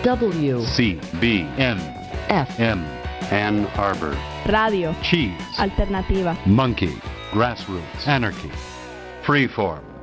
W CBN FM Ann Arbor. Radio Cheese. Alternativa. Monkey. Grassroots. Anarchy. Freeform.